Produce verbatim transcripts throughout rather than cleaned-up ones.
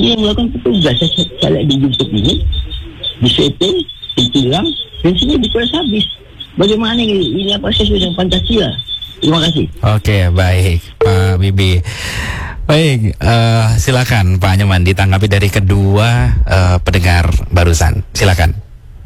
Ini yang melakukan petugas. Saya, saya lihat di YouTube ini, disetting, ditilang, dan sini dikuras habis. Bagaimana ini? Ini apa sesuai dengan Pancasila? Terima kasih. Oke, baik Pak Bibi. Baik, uh, silakan Pak Nyoman ditanggapi dari kedua uh, pendengar barusan. Silakan.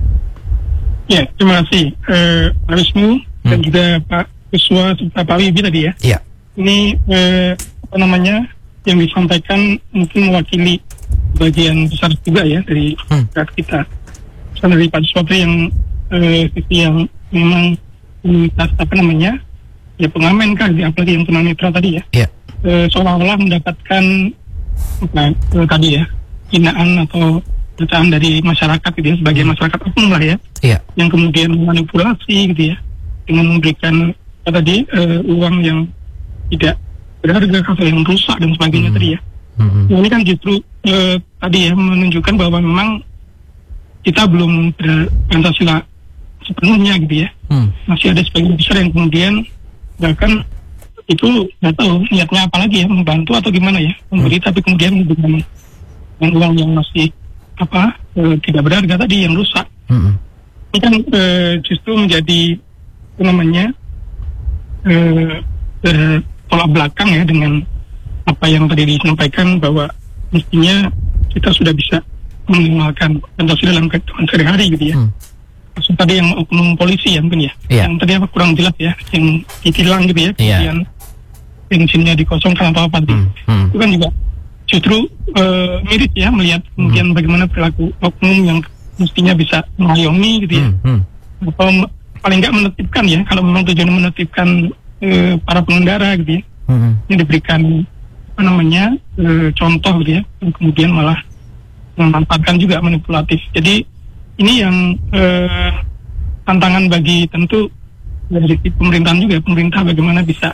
Ya, terima kasih uh, Pak Wisnu hmm. dan juga Pak Kuswa serta Pak Wibi tadi ya. Iya. Ini uh, apa namanya yang disampaikan mungkin mewakili bagian besar juga ya dari hmm. kita. Misalnya dari Pak Kuswa yang uh, yang memang komunitas apa namanya ya pengamen kan, apalagi yang tunanetra tadi ya. Iya. E, seolah-olah mendapatkan apa, e, tadi ya hinaan atau bacaan dari masyarakat gitu ya, sebagai masyarakat umum lah ya, yeah. yang kemudian memanipulasi gitu ya dengan memberikan apa tadi e, uang yang tidak berharga atau yang rusak dan sebagainya mm-hmm. tadi ya. Mm-hmm. Nah, ini kan justru e, tadi ya menunjukkan bahwa memang kita belum ber-Pancasila sepenuhnya gitu ya. Mm. Masih ada sebagian besar yang kemudian bahkan itu nggak tahu niatnya apa lagi ya, membantu atau gimana ya, memberi hmm. tapi kemudian dengan, dengan uang yang masih apa e, tidak berharga tadi yang rusak. Hmm. Ini kan e, justru menjadi apa namanya e, e, tolak belakang ya dengan apa yang tadi disampaikan bahwa mestinya kita sudah bisa menggunakan Pancasila dalam kehidupan sehari-hari gitu ya. Hmm. Maksud tadi yang oknum polisi ya mungkin ya, yeah. yang tadi apa kurang jelas ya, yang ditilang gitu ya, kemudian yeah. bensinnya dikosongkan atau apa hmm, hmm. itu kan juga justru uh, mirip ya melihat kemudian hmm. bagaimana perilaku oknum yang mestinya bisa mengayomi gitu ya, hmm, hmm. atau paling nggak menertibkan ya, kalau memang tujuan menertibkan uh, para pengendara gitu ya, hmm. yang diberikan apa namanya uh, contoh gitu ya, dan kemudian malah memanfaatkan juga manipulatif. Jadi ini yang uh, tantangan bagi tentu dari pemerintahan juga, pemerintah bagaimana bisa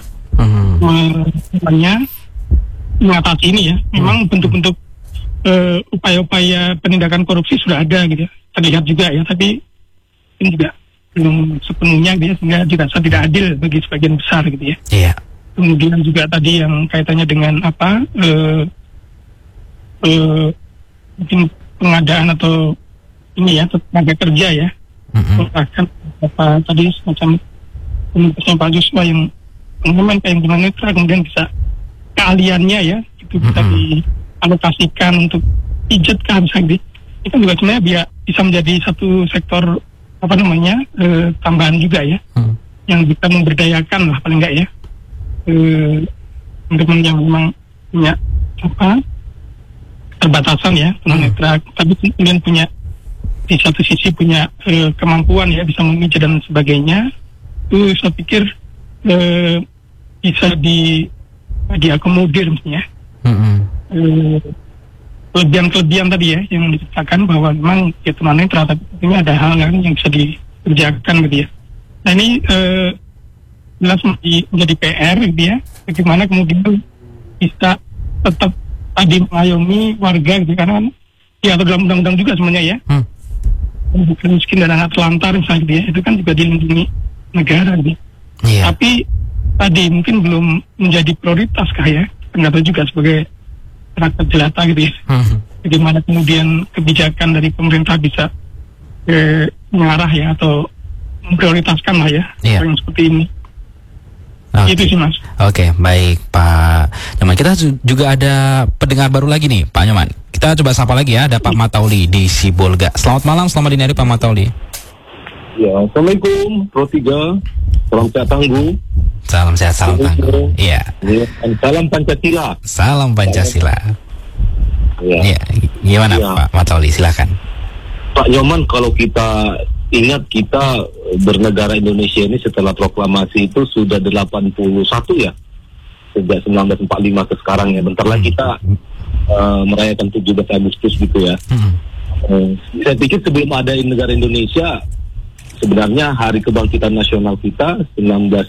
namanya hmm. mengatasi ini ya. Memang hmm. bentuk-bentuk uh, upaya-upaya penindakan korupsi sudah ada gitu ya, terlihat juga ya, tapi ini juga belum sepenuhnya gitu ya, sehingga dirasa tidak adil bagi sebagian besar gitu ya. Yeah. Kemudian juga tadi yang kaitannya dengan apa uh, uh, mungkin pengadaan atau ini ya tenaga kerja ya, mm-hmm. akan apa tadi semacam komunitasnya Pak Joshua yang pengamen kayak yang tunanetra, kemudian bisa keahliannya ya itu bisa mm-hmm. dialokasikan untuk pijetkan misalnya, itu juga sebenarnya biar bisa menjadi satu sektor apa namanya e, tambahan juga ya, mm. yang bisa memberdayakan lah paling enggak ya e, teman-teman yang memang punya apa keterbatasan ya tunanetra, mm. tapi kemudian punya di satu sisi punya e, kemampuan ya bisa memijat dan sebagainya, itu saya pikir e, bisa di diakomodir misalnya mm-hmm. e, kelebihan-kelebihan tadi ya yang diceritakan bahwa memang ya tunanetra, tapi tentunya ada hal lain yang bisa dikerjakan gitu ya. Nah ini e, jelas menjadi P R gitu ya, bagaimana kemudian bisa tetap tadi mengayomi warga gitu, karena ya atau dalam undang-undang juga sebenarnya ya. Hmm. Bukan miskin dan anak telantar misalnya gitu ya, itu kan juga dilindungi negara gitu. Yeah. Tapi tadi mungkin belum menjadi prioritas kah ya, nggak tahu juga sebagai rakyat jelata gitu ya. Mm-hmm. Bagaimana kemudian kebijakan dari pemerintah bisa eh, mengarah ya atau memprioritaskan lah ya, yeah. yang seperti ini. Okay. Itu sih Mas. Oke, okay, baik Pak Nyoman. Kita juga ada pendengar baru lagi nih Pak Nyoman. Kita coba sapa lagi ya, ada Pak Matauli di Sibolga. Selamat malam, selamat dini hari Pak Matauli. Ya, Assalamualaikum Pro tiga. Salam sehat tangguh. Salam sehat, salam tangguh. Iya. Ya, salam Pancasila. Salam Pancasila. Iya. Ya, gimana ya. Pak Matauli, silakan. Pak Nyoman, kalau kita ingat kita bernegara Indonesia ini setelah proklamasi itu sudah delapan puluh satu ya, sejak seribu sembilan ratus empat puluh lima ke sekarang ya. Bentar lagi kita uh, merayakan tujuh belas Agustus gitu ya. Hmm. Uh, saya pikir sebelum ada negara Indonesia, sebenarnya Hari Kebangkitan Nasional kita seribu sembilan ratus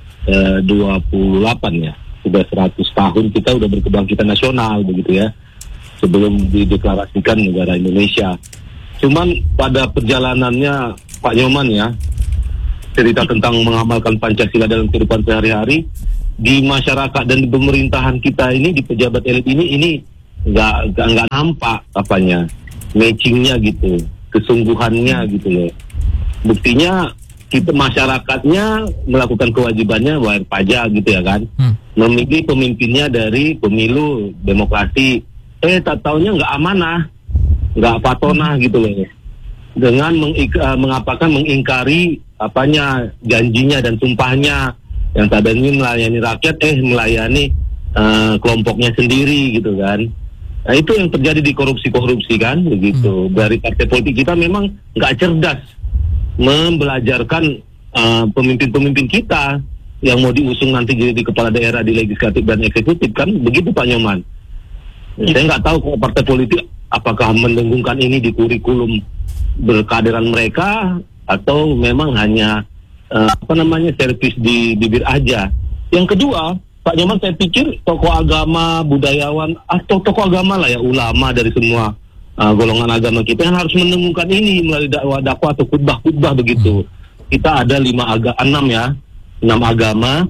dua puluh delapan ya, sudah seratus tahun kita udah berkebangkitan nasional begitu ya, sebelum dideklarasikan negara Indonesia. Cuman pada perjalanannya Pak Nyoman ya, cerita tentang mengamalkan Pancasila dalam kehidupan sehari-hari di masyarakat dan di pemerintahan kita ini, di pejabat elit ini, ini nggak nggak nggak nampak apanya matchingnya gitu, kesungguhannya gitu loh. Buktinya kita masyarakatnya melakukan kewajibannya bayar pajak gitu ya kan, hmm. memilih pemimpinnya dari pemilu demokrasi, eh tak taunya nggak amanah, nggak patonah gitu loh, dengan mengik- uh, mengapakan mengingkari apanya janjinya dan sumpahnya yang tadinya melayani rakyat eh melayani uh, kelompoknya sendiri gitu kan. Nah itu yang terjadi di korupsi-korupsi kan begitu. Hmm. Dari partai politik kita memang nggak cerdas membelajarkan uh, pemimpin-pemimpin kita yang mau diusung nanti jadi kepala daerah di legislatif dan eksekutif kan begitu Pak Nyoman. Hmm. Saya nggak tahu kalau partai politik apakah mendengungkan ini di kurikulum berkaderan mereka atau memang hanya uh, apa namanya servis di bibir aja. Yang kedua Pak Nyoman, saya pikir tokoh agama, budayawan, atau tokoh agama lah ya, ulama dari semua uh, golongan agama kita yang harus menengungkan ini melalui dakwah-dakwah atau khutbah-khutbah begitu. Kita ada lima agama, enam ya, enam agama.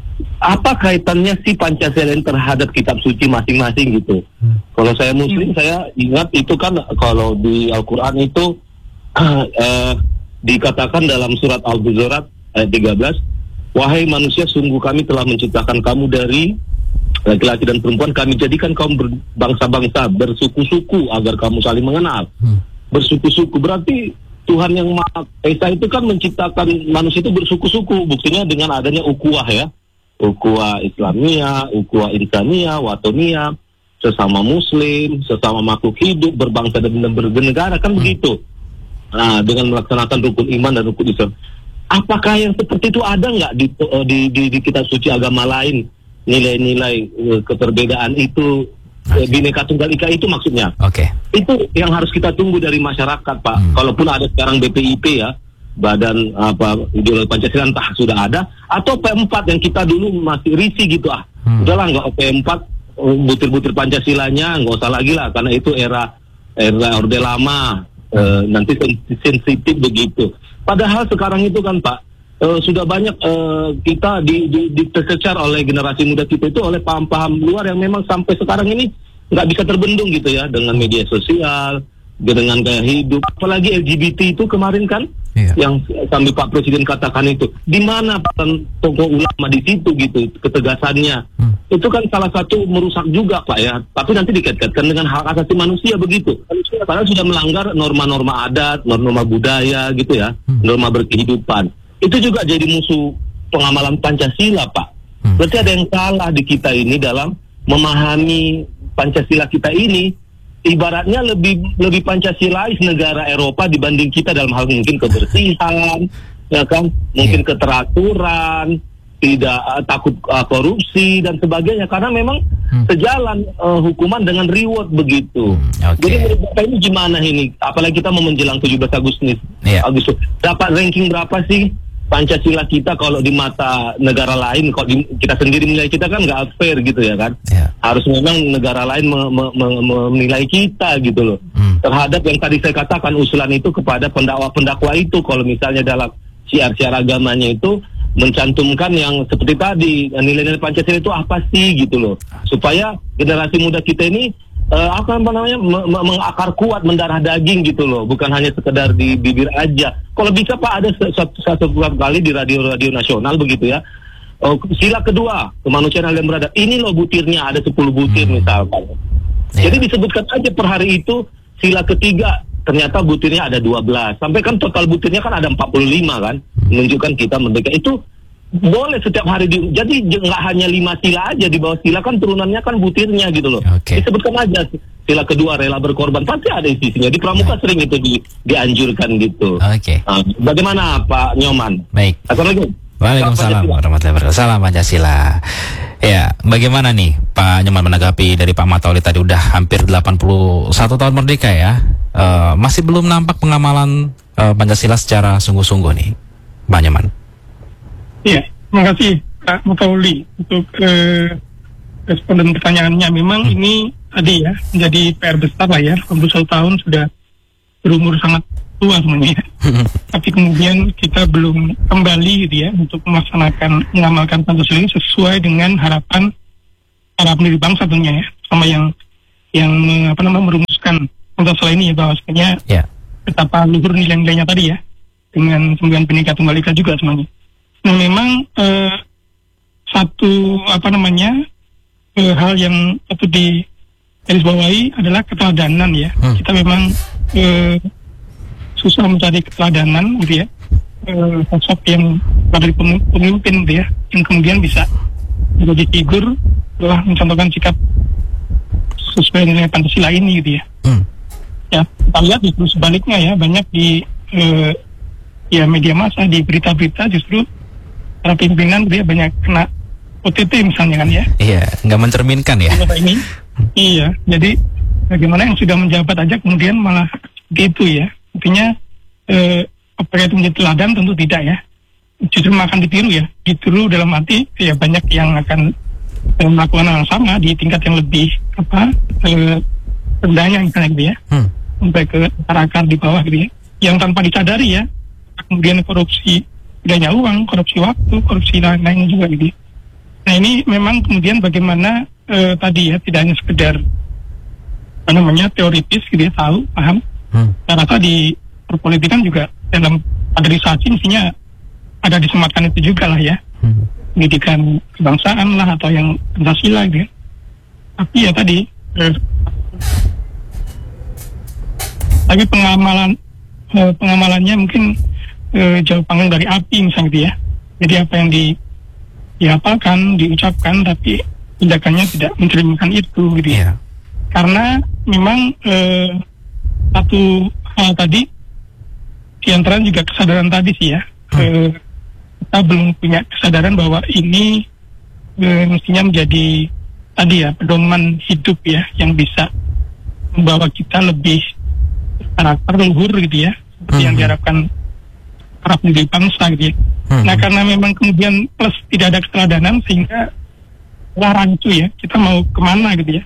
Apa kaitannya sih Pancasila terhadap kitab suci masing-masing gitu? Hmm. Kalau saya Muslim, hmm. saya ingat itu kan kalau di Al-Quran itu uh, uh, dikatakan dalam surat Al-Hujurat ayat tiga belas. Wahai manusia, sungguh kami telah menciptakan kamu dari laki-laki dan perempuan. Kami jadikan kamu berbangsa-bangsa, bersuku-suku agar kamu saling mengenal. Hmm. Bersuku-suku berarti Tuhan yang Maha Esa itu kan menciptakan manusia itu bersuku-suku. Buktinya dengan adanya ukuah ya, ukuah Islamia, ukuah Insania, Watonia, sesama Muslim, sesama makhluk hidup, berbangsa dan bernegara kan hmm. begitu. Nah, dengan melaksanakan rukun iman dan rukun Islam. Apakah yang seperti itu ada nggak di, di, di, di kitab suci agama lain? Nilai-nilai uh, keperbedaan itu, uh, Bhinneka Tunggal Ika itu maksudnya. Oke. Okay. Itu yang harus kita tunggu dari masyarakat, Pak. Hmm. Kalaupun ada sekarang B P I P ya, Badan apa Ideologi Pancasila entah sudah ada, atau P empat yang kita dulu masih risih gitu ah. Hmm. Udahlah nggak P empat, butir-butir Pancasilanya nggak usah lagi lah, karena itu era era Orde Lama. Uh, nanti sensitif begitu. Padahal sekarang itu kan Pak, uh, sudah banyak uh, kita di, di, di tercecar oleh generasi muda kita itu oleh paham-paham luar yang memang sampai sekarang ini nggak bisa terbendung gitu ya, dengan media sosial, dengan gaya hidup, apalagi L G B T itu kemarin kan, iya. yang sambil Pak Presiden katakan itu, di mana peran tokoh ulama di situ gitu, ketegasannya, hmm. itu kan salah satu merusak juga Pak ya, tapi nanti dikaitkan dengan hak asasi manusia begitu, karena sudah melanggar norma-norma adat, norma budaya gitu ya, hmm. norma berkehidupan, itu juga jadi musuh pengamalan Pancasila Pak. Hmm. Berarti ada yang salah di kita ini dalam memahami Pancasila kita ini. Ibaratnya lebih lebih Pancasilais negara Eropa dibanding kita dalam hal mungkin kebersihan, ya kan, mungkin yeah. keteraturan, tidak uh, takut uh, korupsi dan sebagainya, karena memang hmm. sejalan uh, hukuman dengan reward begitu. Hmm, okay. Jadi menurut Bapak ini gimana ini? Apalagi kita mau menjelang tujuh belas Agustus. Yeah. Agustus. Dapat ranking berapa sih Pancasila kita kalau di mata negara lain? Kalau di, kita sendiri menilai kita kan nggak fair gitu ya kan? Yeah. Harus memang negara lain me, me, me, menilai kita gitu loh. Hmm. Terhadap yang tadi saya katakan usulan itu kepada pendakwa-pendakwa itu, kalau misalnya dalam syiar-syiar agamanya itu mencantumkan yang seperti tadi, nilai-nilai Pancasila itu apa sih gitu loh, supaya generasi muda kita ini Uh, apa namanya me- me- mengakar kuat, mendarah daging gitu loh, bukan hanya sekedar di bibir aja. Kalau bisa Pak ada satu satu kali di radio-radio nasional begitu ya. Oh, sila kedua kemanusiaan yang beradab. Ini loh butirnya ada sepuluh butir hmm. misalkan. Yeah. Jadi disebutkan aja per hari itu. Sila ketiga ternyata butirnya ada dua belas. Sampai kan total butirnya kan ada empat puluh lima kan. Menunjukkan kita merdeka itu. Boleh setiap hari di, jadi nggak hanya lima sila aja, di bawah sila kan turunannya kan butirnya gitu loh. Okay. Disebutkan aja sila kedua rela berkorban, pasti ada isinya. Di pramuka sering itu di, dianjurkan gitu. Oke. Okay. Uh, bagaimana Pak Nyoman? Baik. Assalamualaikum. Waalaikumsalam warahmatullahi wabarakatuh. Salam Pancasila. Ya, bagaimana nih Pak Nyoman menanggapi dari Pak Matauli tadi udah hampir delapan puluh satu tahun merdeka ya, uh, masih belum nampak pengamalan uh, Pancasila secara sungguh-sungguh nih, Pak Nyoman. Iya, terima kasih Pak Matauli untuk eh, responden pertanyaannya. Memang hmm. ini tadi ya menjadi P R besar lah ya, delapan puluh satu tahun sudah berumur sangat tua semuanya. Hmm. Tapi kemudian kita belum kembali gitu ya untuk melaksanakan mengamalkan Pancasila ini sesuai dengan harapan para pendiri bangsa tentunya ya, sama yang yang me- apa namanya merumuskan Pancasila ini ya, bahwasanya Ya. betapa luhur nilai-nilainya tadi ya, dengan sembilan Bhinneka Tunggal Ika juga semuanya. Nah memang eh, satu apa namanya eh, hal yang patut di garis bawahi adalah keteladanan ya. Hmm. Kita memang eh, susah mencari keteladanan gitu ya, eh, sosok yang dari pem- pemimpin gitu ya, yang kemudian bisa menjadi figur telah mencontohkan sikap sesuai dengan Pancasila ini gitu ya. Hmm. Ya kita lihat justru sebaliknya ya, banyak di eh, ya media massa, di berita-berita justru para pimpinan dia banyak kena O T T misalnya kan ya. Iya, nggak mencerminkan ya. Kata ini, iya. Jadi bagaimana yang sudah menjabat aja kemudian malah gitu ya. Intinya eh, apakah itu menjadi teladan? Tentu tidak ya. Justru akan ditiru ya. Ditiru dalam arti ya banyak yang akan eh, melakukan hal yang sama di tingkat yang lebih apa eh, rendahnya misalnya gitu ya. Hmm. Sampai ke akar-akar di bawah gitu ya. Yang tanpa disadari ya. Kemudian korupsi bedanya uang, korupsi waktu, korupsi lain-lainnya juga gitu. Nah ini memang kemudian bagaimana eh, tadi ya, tidak hanya sekedar apa namanya teoritis gitu ya, tahu, paham. Hmm. Saya rasa di perpolitikan juga dalam kaderisasi mestinya ada disematkan itu juga lah ya. Hmm. Pendidikan kebangsaan lah atau yang Pancasila gitu ya. Tapi ya tadi eh, tapi pengamalan eh, pengamalannya mungkin eh, jauh panggang dari api misalnya gitu ya. Jadi apa yang di dihafalkan, diucapkan, tapi tindakannya tidak mencerminkan itu gitu ya. Iya. Karena memang eh, satu hal tadi diantara juga kesadaran tadi sih ya. Hmm. Eh, kita belum punya kesadaran bahwa ini eh, mestinya menjadi tadi ya pedoman hidup ya, yang bisa membawa kita lebih karakter luhur gitu ya, seperti yang Hmm. diharapkan para pendiri bangsa gitu ya. Hmm. Nah karena memang kemudian plus tidak ada keteladanan sehingga rancu ya, kita mau kemana gitu ya.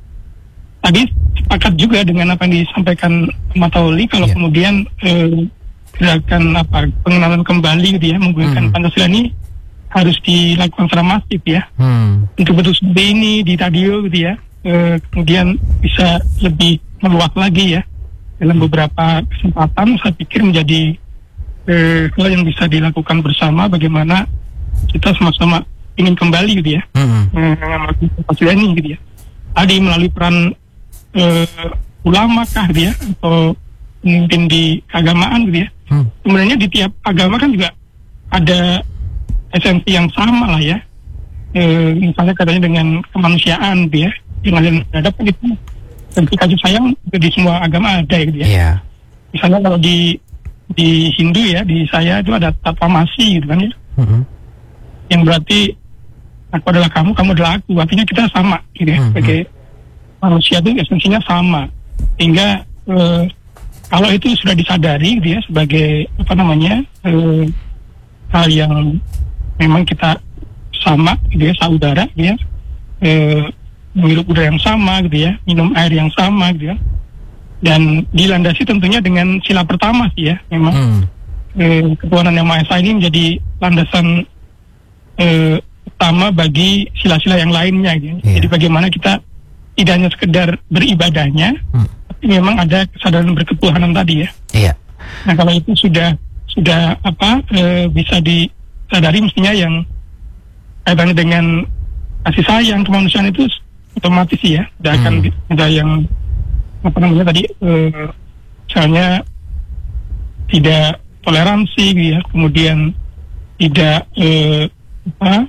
Tadi sepakat juga dengan apa yang disampaikan Matauli, kalau Yeah. kemudian eh, gerakan apa pengenalan kembali gitu ya, menggunakan Hmm. Pancasila ini harus dilakukan secara masif ya. Hmm. Untuk betul seperti ini di radio gitu ya, eh, kemudian bisa lebih meluas lagi ya dalam beberapa kesempatan. Saya pikir menjadi eh, hal yang bisa dilakukan bersama, bagaimana kita sama-sama ingin kembali gitu ya Hmm. mengamalkan Pancasila ini gitu ya. Tadi melalui peran eh, ulama kah gitu ya, atau pemimpin di keagamaan gitu ya. Hmm. Sebenarnya di tiap agama kan juga ada esensi yang sama lah ya. Eh, misalnya katanya dengan kemanusiaan gitu ya, yang ada terhadap itu esensi kasih sayang itu di semua agama ada gitu ya. Iya. Misalnya kalau di di Hindu ya, di saya itu ada tatwamasi gitu kan ya, Hmm. yang berarti aku adalah kamu, kamu adalah aku. Artinya kita sama gitu ya, Mhm. sebagai manusia itu esensinya sama. Hingga eh, kalau itu sudah disadari gitu ya, sebagai apa namanya eh, hal yang memang kita sama gitu ya, saudara gitu ya, eh, menghirup udara yang sama gitu ya, minum air yang sama gitu ya, dan dilandasi tentunya dengan sila pertama sih ya, memang Hmm. eh, ketuhanan yang Maha Esa ini menjadi landasan eh, utama bagi sila-sila yang lainnya gitu. Iya. Jadi bagaimana kita tidak hanya sekedar beribadahnya, Hmm. tapi memang ada kesadaran berketuhanan tadi ya. Iya. Nah kalau itu sudah sudah apa eh, bisa disadari, mestinya yang kaitannya dengan kasih sayang, kemanusiaan itu otomatis sih ya, tidak akan Hmm. di- ada yang apa namanya tadi eh, misalnya tidak toleransi gitu ya, kemudian tidak eh, apa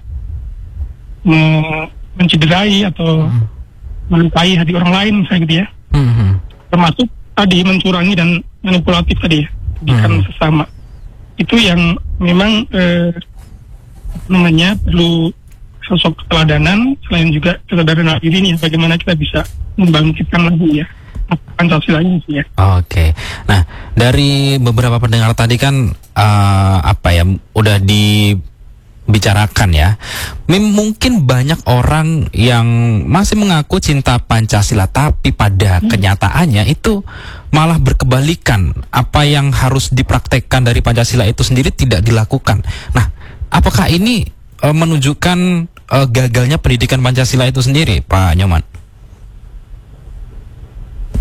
me- mencederai atau Hmm. melukai hati orang lain misalnya gitu ya, Hmm. termasuk tadi mencurangi dan manipulatif tadi ya, dikan Hmm. sesama. Itu yang memang eh, apa namanya perlu sosok keteladanan, selain juga kesadaran diri ini ya, bagaimana kita bisa membangkitkan lagi ya Pancasila ini sih ya. Oke. Nah, dari beberapa pendengar tadi kan eh, apa ya, udah dibicarakan ya. Mem- Mungkin banyak orang yang masih mengaku cinta Pancasila, tapi pada kenyataannya itu malah berkebalikan. Apa yang harus dipraktekkan dari Pancasila itu sendiri tidak dilakukan. Nah, apakah ini eh, menunjukkan eh, gagalnya pendidikan Pancasila itu sendiri, Pak Nyoman?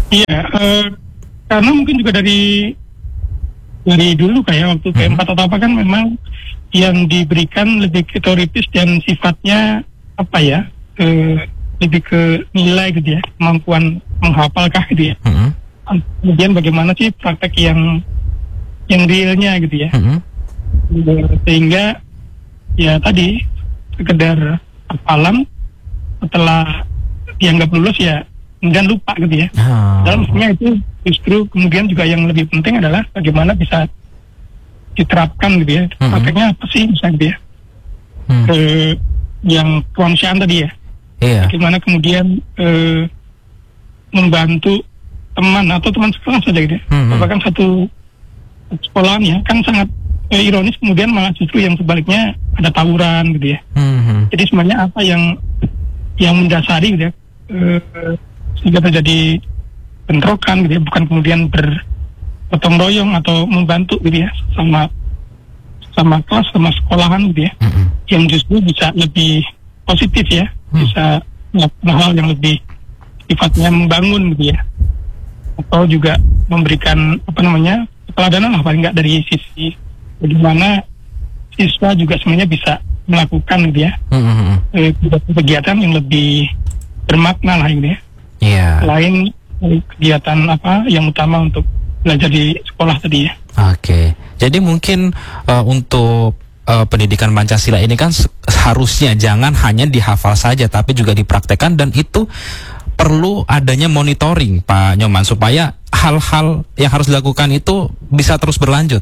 Iya, uh, karena mungkin juga dari dari dulu kayak waktu P empat atau apa kan memang yang diberikan lebih ke teoritis dan sifatnya apa ya, uh, lebih ke nilai gitu ya, kemampuan menghafalkah gitu ya. Mm-hmm. Kemudian bagaimana sih praktek yang yang realnya gitu ya. Mm-hmm. Sehingga ya tadi sekedar hafalan setelah dianggap lulus ya kemudian lupa gitu ya. Oh. Dalam maksudnya itu justru kemudian juga yang lebih penting adalah bagaimana bisa diterapkan gitu ya. Mm-hmm. Prakteknya apa sih misalnya gitu ya. Mm. Ke yang kemanusiaan tadi ya. Yeah. Bagaimana kemudian eh, membantu teman atau teman sekelas saja gitu ya. Mm-hmm. Bahkan satu sekolahan ya kan sangat eh, ironis kemudian malah justru yang sebaliknya ada tawuran gitu ya. Mm-hmm. Jadi sebenarnya apa yang yang mendasari gitu ya, eh, sehingga terjadi bentrokan gitu ya, bukan kemudian bergotong royong atau membantu gitu ya sama sama kelas, sama sekolahan gitu ya, mm-hmm. yang justru bisa lebih positif ya, mm. bisa melakukan hal yang lebih sifatnya membangun gitu ya, atau juga memberikan apa namanya keteladanan lah paling nggak dari sisi bagaimana siswa juga sebenarnya bisa melakukan gitu ya, mm-hmm. eh, kegiatan yang lebih bermakna lah gitu ya. Yeah. Selain kegiatan apa yang utama untuk belajar di sekolah tadi ya. Oke, okay. Jadi mungkin uh, untuk uh, pendidikan Pancasila ini kan seharusnya jangan hanya dihafal saja, tapi juga dipraktekkan, dan itu perlu adanya monitoring, Pak Nyoman, supaya hal-hal yang harus dilakukan itu bisa terus berlanjut,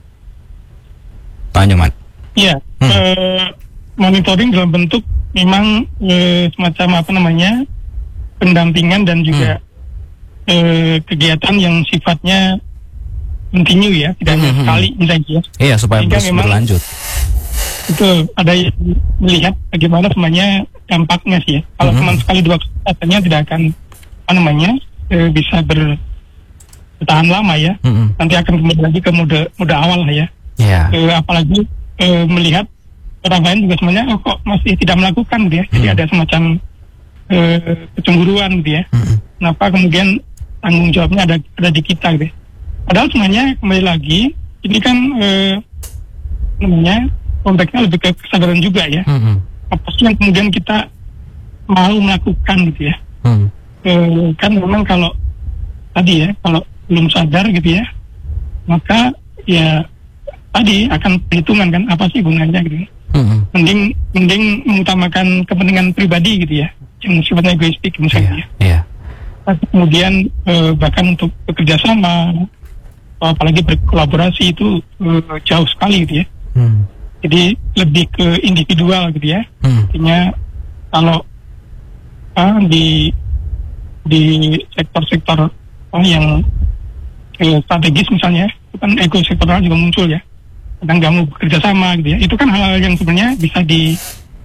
Pak Nyoman. Iya, hmm. eh, monitoring dalam bentuk memang eh, semacam apa namanya pendampingan dan juga hmm. eh, kegiatan yang sifatnya continue ya, tidak hanya hmm. sekali misalnya ya. Iya, supaya terus berlanjut. Itu ada yang melihat bagaimana sebenarnya dampaknya sih ya. Kalau hmm. cuma sekali dua kali katanya tidak akan apa namanya eh, bisa ber, bertahan lama ya. Hmm. Nanti akan kembali lagi ke mode mode awal lah ya. Yeah. Eh, apalagi eh, melihat orang lain juga sebenarnya oh, kok masih tidak melakukan gitu ya. Jadi hmm. ada semacam eh, kecemburuan gitu ya. Hmm. Kenapa kemudian tanggung jawabnya ada ada di kita gitu ya. Padahal sebenarnya kembali lagi ini kan eh, namanya konteksnya lebih ke kesadaran juga ya. Hmm. Apa sih yang kemudian kita mau melakukan gitu ya. Hmm. Eh, kan memang kalau tadi ya, kalau belum sadar gitu ya, maka ya tadi akan perhitungan kan apa sih gunanya gitu. Mm-hmm. Mending mending mengutamakan kepentingan pribadi gitu ya, yang sifatnya egoistik misalnya. Yeah, yeah. Kemudian eh, bahkan untuk bekerja sama, apalagi berkolaborasi itu eh, jauh sekali gitu ya. Mm. Jadi lebih ke individual gitu ya. Mm. Artinya kalau ah, di di sektor-sektor oh, yang eh, strategis misalnya, itu kan ego sektoral juga muncul ya. Kadang nggak mau bekerja sama gitu ya, itu kan hal-hal yang sebenarnya bisa di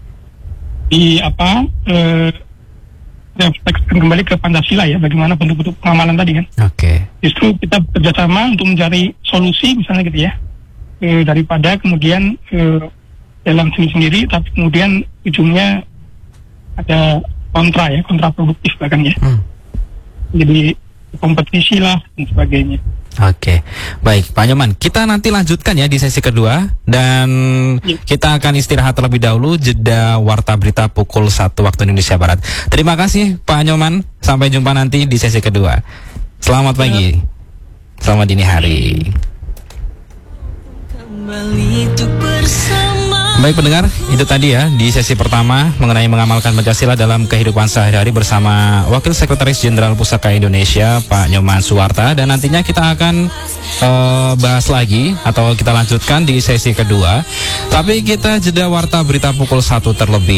di apa eh, refleksikan kembali ke Pancasila ya, bagaimana bentuk-bentuk pengamalan tadi kan. Oke. Okay. Justru kita bekerja sama untuk mencari solusi misalnya gitu ya, eh, daripada kemudian eh, dalam sendiri-sendiri, tapi kemudian ujungnya ada kontra ya, kontraproduktif bahkan ya. Hmm. Jadi kompetisi lah dan sebagainya. Oke, baik Pak Nyoman, kita nanti lanjutkan ya di sesi kedua, dan ya. Kita akan istirahat terlebih dahulu, jeda warta berita pukul satu waktu Indonesia Barat. Terima kasih Pak Nyoman, sampai jumpa nanti di sesi kedua. Selamat pagi, ya. Selamat dini hari. Baik pendengar, itu tadi ya di sesi pertama mengenai mengamalkan Pancasila dalam kehidupan sehari-hari bersama Wakil Sekretaris Jenderal Pusaka Indonesia Pak Nyoman Suwarta, dan nantinya kita akan uh, bahas lagi atau kita lanjutkan di sesi kedua. Tapi kita jeda warta berita pukul satu terlebih